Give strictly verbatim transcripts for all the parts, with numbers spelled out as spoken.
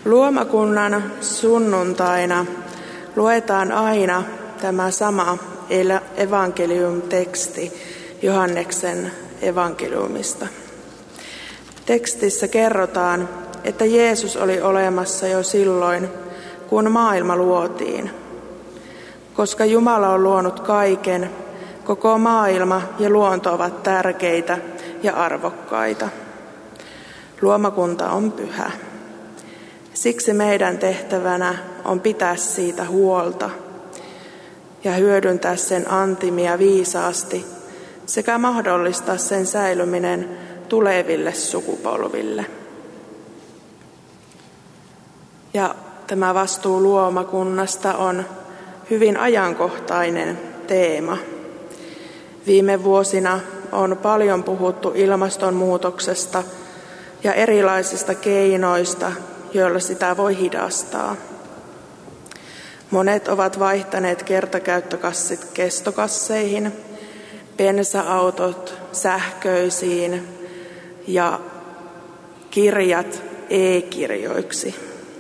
Luomakunnan sunnuntaina luetaan aina tämä sama evankelium-teksti Johanneksen evankeliumista. Tekstissä kerrotaan, että Jeesus oli olemassa jo silloin, kun maailma luotiin. Koska Jumala on luonut kaiken, koko maailma ja luonto ovat tärkeitä ja arvokkaita. Luomakunta on pyhä. Siksi meidän tehtävänä on pitää siitä huolta ja hyödyntää sen antimia viisaasti sekä mahdollistaa sen säilyminen tuleville sukupolville. Ja tämä vastuu luomakunnasta on hyvin ajankohtainen teema. Viime vuosina on paljon puhuttu ilmastonmuutoksesta ja erilaisista keinoista, joilla sitä voi hidastaa. Monet ovat vaihtaneet kertakäyttökassit kestokasseihin, bensa-autot sähköisiin ja kirjat e-kirjoiksi.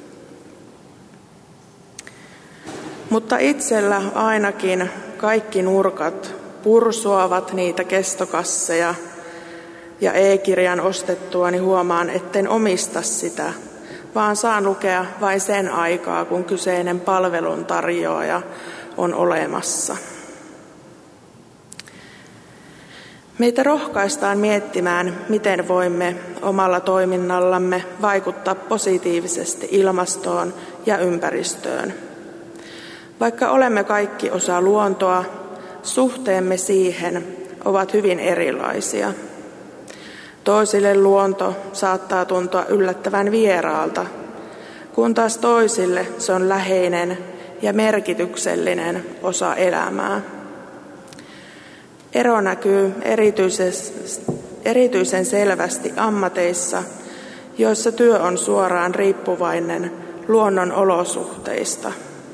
Mutta itsellä ainakin kaikki nurkat pursuavat niitä kestokasseja ja e-kirjan ostettuani huomaan, etten omista sitä, vaan saan lukea vain sen aikaa, kun kyseinen palveluntarjoaja on olemassa. Meitä rohkaistaan miettimään, miten voimme omalla toiminnallamme vaikuttaa positiivisesti ilmastoon ja ympäristöön. Vaikka olemme kaikki osa luontoa, suhteemme siihen ovat hyvin erilaisia. Toisille luonto saattaa tuntua yllättävän vieraalta, kun taas toisille se on läheinen ja merkityksellinen osa elämää. Ero näkyy erityisen selvästi ammateissa, joissa työ on suoraan riippuvainen luonnon olosuhteista.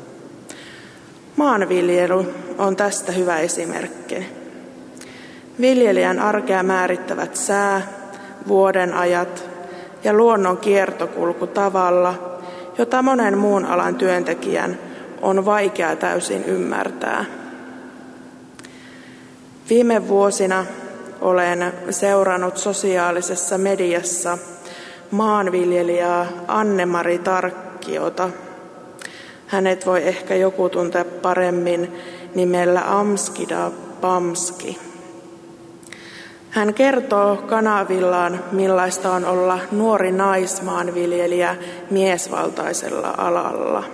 Maanviljely on tästä hyvä esimerkki. Viljelijän arkea määrittävät sää, vuodenajat ja luonnon kiertokulku tavalla, jota monen muun alan työntekijän on vaikea täysin ymmärtää. Viime vuosina olen seurannut sosiaalisessa mediassa maanviljelijää Anne-Mari Tarkkiota. Hänet voi ehkä joku tuntea paremmin nimellä Amskida Pamski. Hän kertoo kanavillaan, millaista on olla nuori naismaanviljelijä miesvaltaisella alalla.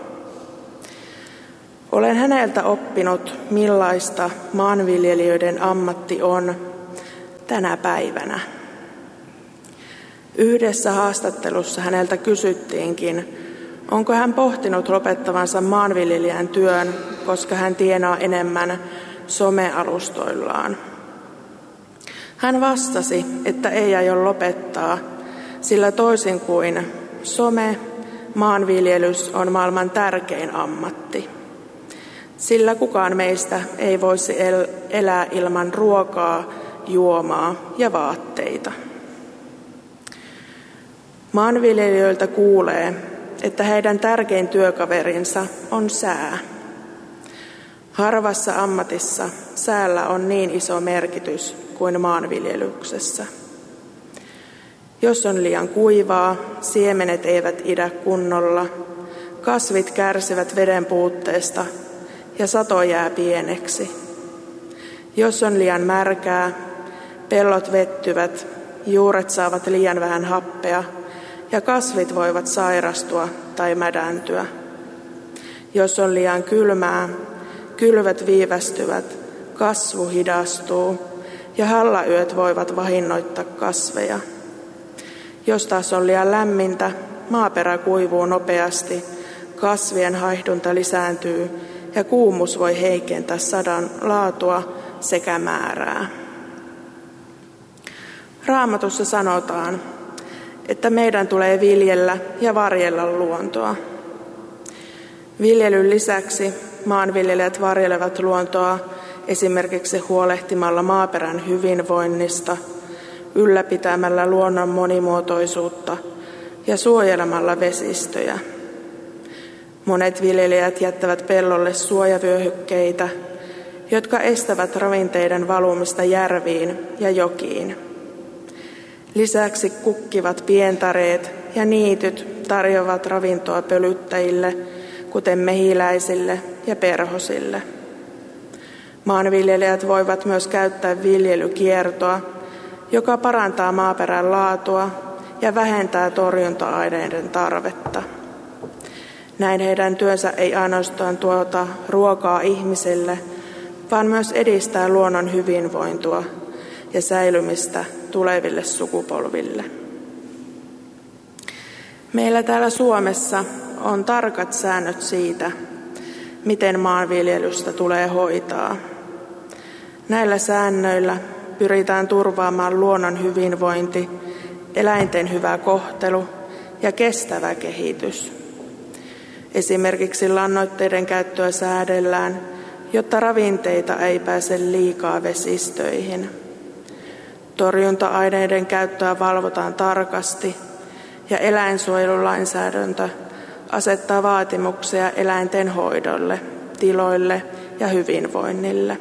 Olen häneltä oppinut, millaista maanviljelijöiden ammatti on tänä päivänä. Yhdessä haastattelussa häneltä kysyttiinkin, onko hän pohtinut lopettavansa maanviljelijän työn, koska hän tienaa enemmän somealustoillaan. Hän vastasi, että ei aio lopettaa, sillä toisin kuin some, maanviljelys on maailman tärkein ammatti. Sillä kukaan meistä ei voisi el- elää ilman ruokaa, juomaa ja vaatteita. Maanviljelijöiltä kuulee, että heidän tärkein työkaverinsa on sää. Harvassa ammatissa säällä on niin iso merkitys kuin maanviljelyksessä. Jos on liian kuivaa, siemenet eivät idä kunnolla, kasvit kärsivät veden puutteesta ja sato jää pieneksi. Jos on liian märkää, pellot vettyvät, juuret saavat liian vähän happea ja kasvit voivat sairastua tai mädäntyä. Jos on liian kylmää, kylvöt viivästyvät, kasvu hidastuu ja hallayöt voivat vahinnoittaa kasveja. Jos taas on liian lämmintä, maaperä kuivuu nopeasti, kasvien haihdunta lisääntyy ja kuumuus voi heikentää sadan laatua sekä määrää. Raamatussa sanotaan, että meidän tulee viljellä ja varjella luontoa. Viljelyn lisäksi maanviljelijät varjelevat luontoa esimerkiksi huolehtimalla maaperän hyvinvoinnista, ylläpitämällä luonnon monimuotoisuutta ja suojelemalla vesistöjä. Monet viljelijät jättävät pellolle suojavyöhykkeitä, jotka estävät ravinteiden valumista järviin ja jokiin. Lisäksi kukkivat pientareet ja niityt tarjoavat ravintoa pölyttäjille, kuten mehiläisille ja perhosille. Maanviljelijät voivat myös käyttää viljelykiertoa, joka parantaa maaperän laatua ja vähentää torjunta-aineiden tarvetta. Näin heidän työnsä ei ainoastaan tuota ruokaa ihmisille, vaan myös edistää luonnon hyvinvointia ja säilymistä tuleville sukupolville. Meillä täällä Suomessa on tarkat säännöt siitä, miten maanviljelystä tulee hoitaa. Näillä säännöillä pyritään turvaamaan luonnon hyvinvointi, eläinten hyvä kohtelu ja kestävä kehitys. Esimerkiksi lannoitteiden käyttöä säädellään, jotta ravinteita ei pääse liikaa vesistöihin. Torjunta-aineiden käyttöä valvotaan tarkasti ja eläinsuojelulainsäädäntö asettaa vaatimuksia eläinten hoidolle, tiloille ja hyvinvoinnille.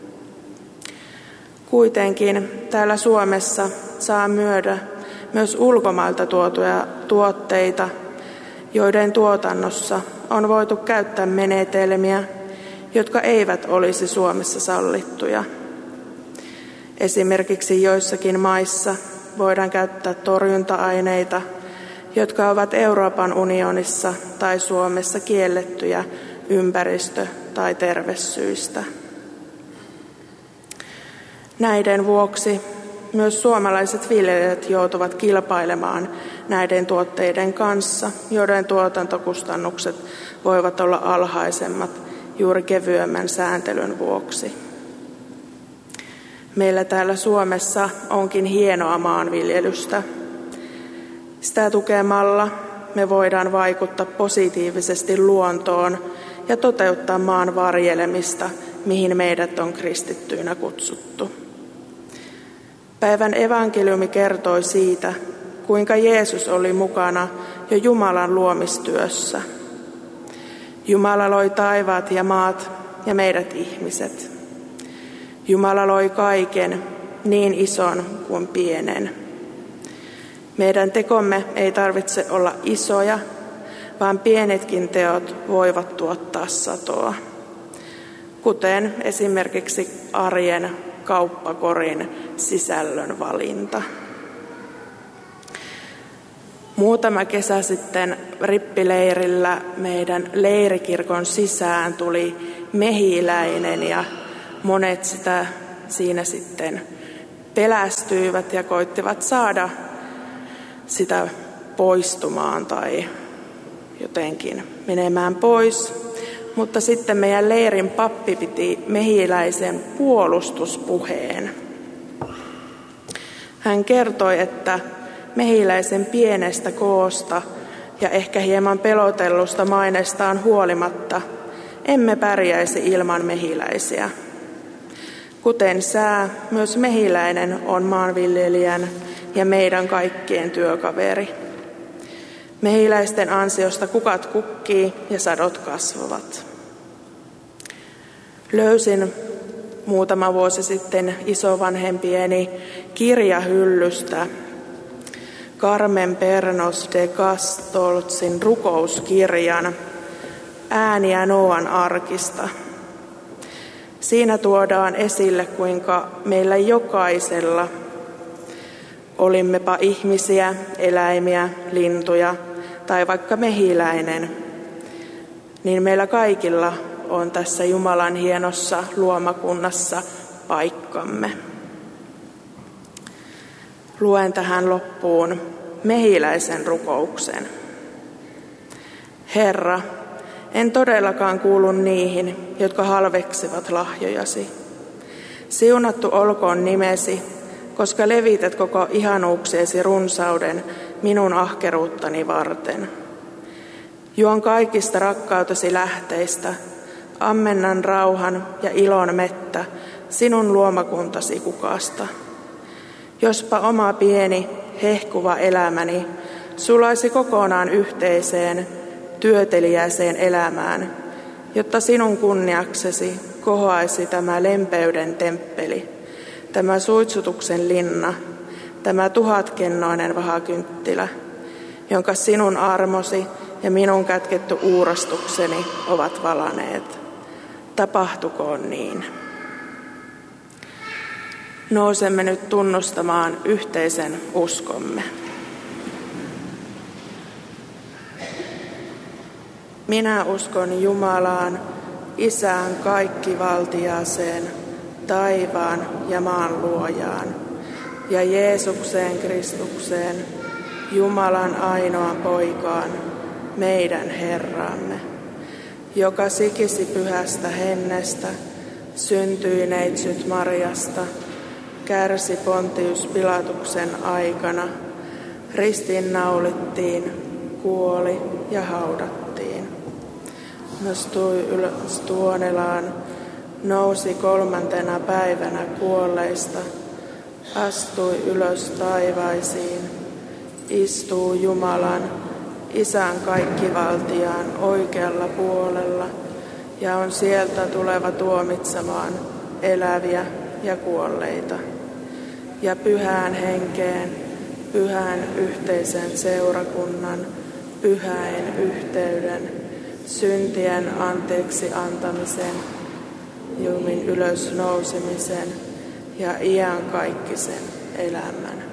Kuitenkin täällä Suomessa saa myydä myös ulkomailta tuotuja tuotteita, joiden tuotannossa on voitu käyttää menetelmiä, jotka eivät olisi Suomessa sallittuja. Esimerkiksi joissakin maissa voidaan käyttää torjunta-aineita, jotka ovat Euroopan unionissa tai Suomessa kiellettyjä ympäristö- tai terveyssyistä. Näiden vuoksi myös suomalaiset viljelijät joutuvat kilpailemaan näiden tuotteiden kanssa, joiden tuotantokustannukset voivat olla alhaisemmat juuri kevyemmän sääntelyn vuoksi. Meillä täällä Suomessa onkin hienoa maanviljelystä. Sitä tukemalla me voidaan vaikuttaa positiivisesti luontoon ja toteuttaa maan varjelemista, mihin meidät on kristittyinä kutsuttu. Päivän evankeliumi kertoi siitä, kuinka Jeesus oli mukana jo Jumalan luomistyössä. Jumala loi taivaat ja maat ja meidät ihmiset. Jumala loi kaiken, niin ison kuin pienen. Meidän tekomme ei tarvitse olla isoja, vaan pienetkin teot voivat tuottaa satoa, kuten esimerkiksi arjen kauppakorin sisällön valinta. Muutama kesä sitten rippileirillä meidän leirikirkon sisään tuli mehiläinen ja monet sitä siinä sitten pelästyivät ja koittivat saada sitä poistumaan tai jotenkin menemään pois. Mutta sitten meidän leirin pappi piti mehiläisen puolustuspuheen. Hän kertoi, että mehiläisen pienestä koosta ja ehkä hieman pelotellusta mainestaan huolimatta emme pärjäisi ilman mehiläisiä. Kuten sää, myös mehiläinen on maanviljelijän ja meidän kaikkien työkaveri. Mehiläisten ansiosta kukat kukkii ja sadot kasvavat. Löysin muutama vuosi sitten isovanhempieni kirjahyllystä Carmen Pernos de Castolzin rukouskirjan Ääniä Nooan arkista. Siinä tuodaan esille, kuinka meillä jokaisella, olimmepa ihmisiä, eläimiä, lintuja tai vaikka mehiläinen, niin meillä kaikilla on tässä Jumalan hienossa luomakunnassa paikkamme. Luen tähän loppuun mehiläisen rukouksen. Herra, en todellakaan kuulu niihin, jotka halveksivat lahjojasi. Siunattu olkoon nimesi, koska levität koko ihanuuksiesi runsauden minun ahkeruuttani varten. Juon kaikista rakkautesi lähteistä, ammennan rauhan ja ilon mettä sinun luomakuntasi kukasta. Jospa oma pieni, hehkuva elämäni sulaisi kokonaan yhteiseen, työteliäiseen elämään, jotta sinun kunniaksesi kohoaisi tämä lempeyden temppeli, tämä suitsutuksen linna, tämä tuhatkennoinen vahakynttilä, jonka sinun armosi ja minun kätketty uurastukseni ovat valaneet. Tapahtukoon niin. Nousemme nyt tunnustamaan yhteisen uskomme. Minä uskon Jumalaan, Isään kaikkivaltiaaseen, taivaan ja maan luojaan, ja Jeesukseen Kristukseen, Jumalan ainoan poikaan, meidän Herramme, joka sikisi pyhästä hennestä, syntyi neitsyt Marjasta, kärsi Pontius Pilatuksen aikana, ristiinnaulittiin, kuoli ja haudattiin. Nostui ylös Tuonelaan, nousi kolmantena päivänä kuolleista, astui ylös taivaisiin, istuu Jumalan, Isän kaikkivaltiaan oikealla puolella ja on sieltä tuleva tuomitsemaan eläviä ja kuolleita. Ja pyhään henkeen, pyhän yhteisen seurakunnan, pyhäin yhteyden, syntien anteeksi antamisen, jumin ylös nousemisen ja iankaikkisen elämän.